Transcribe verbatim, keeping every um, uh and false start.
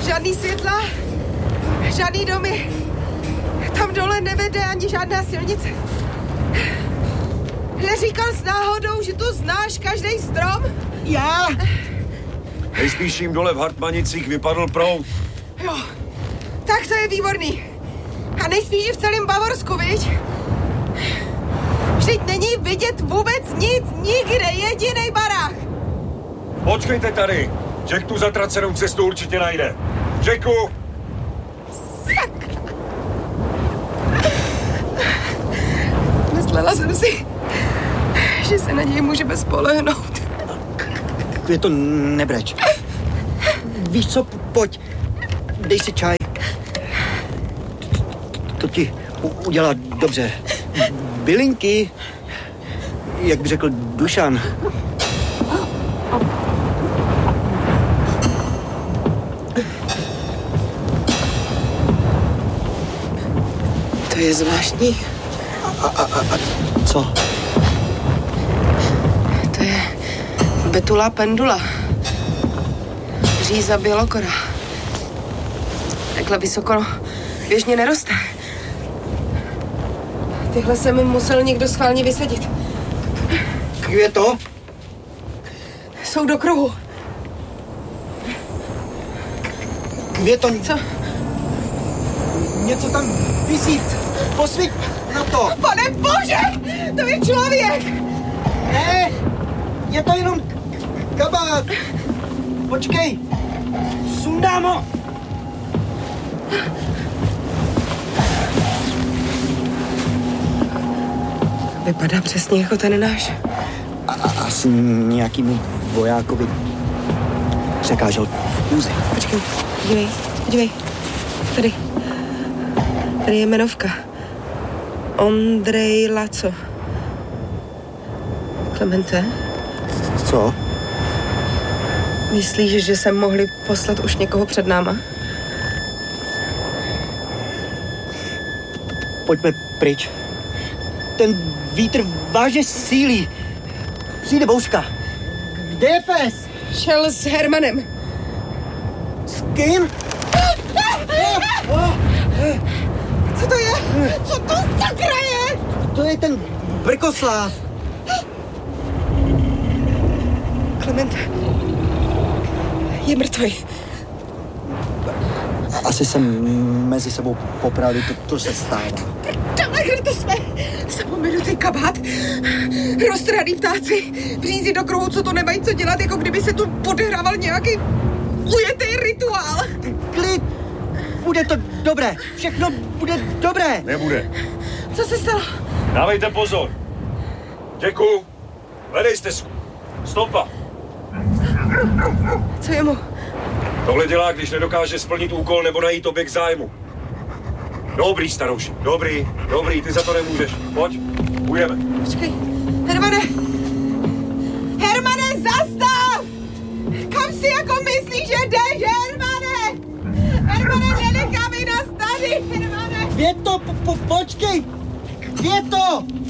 žádný světla, žádný domy. Tam dole nevede ani žádná silnice. Neříkal s náhodou, že tu znáš každý strom? Já? Nejspíš jim dole v Hartmanicích vypadl proud. Jo, tak to je výborný. A nejspíš i v celém Bavorsku, viď? Vždyť není vidět vůbec nic, nikde, jedinej barák. Počkejte tady. Jack tu zatracenou cestu určitě najde. Jacku! Sakra. Myslela jsem si, že se na něj můžeme spolehnout. Květo, nebreč. Víš co, pojď, dej si čaj. To ti udělá dobře. Bylinky, jak by řekl Dušan. To je zvláštní. A, a, a, a co? To je Betula pendula. Říza bělokora. Takhle vysoko běžně neroste. Tyhle jsem musel někdo schválně vysadit. Květo? Jsou do kruhu. Květo, Co? něco tam visí. Posvíť na to. Pane bože, to je člověk. Ne, je to jenom kabát. Počkej, sundám ho. Vypadá přesně jako ten náš. A, a, asi nějakýmu vojákovi překážel v úzi. Počkej, podívej, podívej. Tady. Tady je jmenovka. Ondrej Laco. Klemente? Co? Myslíš, že jsem mohli poslat už někoho před náma? Pojďme pryč. Ten vítr vážně sílí. Přijde bouřka. Kde je pes? Šel s Hermanem. S kým? Co to je? Co to sakra je? To je ten Brkosláv. Klemente. Je mrtvý. Asi se mezi sebou poprali, to, to se stává. Dále, kde to jsme? Zapomenutý kabát, roztrhaný ptáci, břízy do kruhu, co to nemají co dělat, jako kdyby se tu odehrával nějaký ujetý rituál. Klid, bude to dobré, všechno bude dobré. Nebude. Co se stalo? Dávejte pozor. Jacku, hledej stezku. Stopa. Co je mu? Tohle dělá, když nedokáže splnit úkol nebo najít objekt zájmu. Dobrý, starouši, dobrý, dobrý, ty za to nemůžeš. Pojď, půjdeme. Počkej, Hermane! Hermane, zastav! Kam si jako myslíš, že jdeš, Hermane? Hermane, nenechávej nás tady, Hermane! Květo, po, po, počkej! Květo!